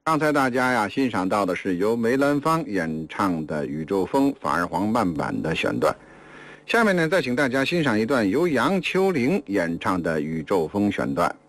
刚才大家呀欣赏到的是由梅兰芳演唱的《宇宙风》法尔黄慢版的选段。下面呢，再请大家欣赏一段由杨秋玲演唱的《宇宙风》选段。